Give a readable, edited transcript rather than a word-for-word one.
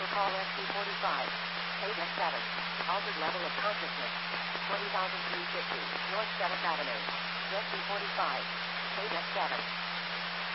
for call SC45. Page 7. Altered level of consciousness. 20,350 North 7th Avenue. SC45. Page 7.